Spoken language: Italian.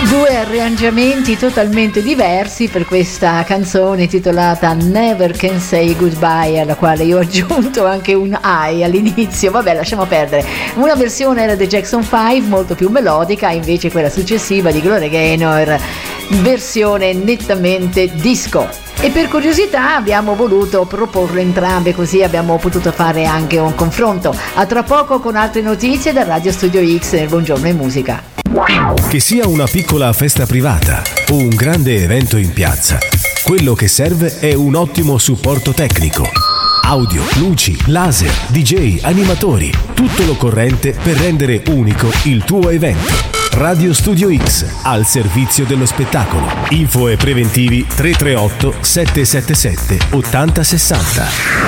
Due arrangiamenti totalmente diversi per questa canzone titolata Never Can Say Goodbye, alla quale io ho aggiunto anche un I all'inizio. Vabbè, lasciamo perdere. Una versione era The Jackson 5, molto più melodica, invece quella successiva di Gloria Gaynor, versione nettamente disco. E per curiosità abbiamo voluto proporre entrambe, così abbiamo potuto fare anche un confronto. A tra poco con altre notizie da Radio Studio X nel Buongiorno in Musica. Che sia una piccola festa privata o un grande evento in piazza, quello che serve è un ottimo supporto tecnico. Audio, luci, laser, DJ, animatori, tutto l'occorrente per rendere unico il tuo evento. Radio Studio X, al servizio dello spettacolo. Info e preventivi 338 777 8060.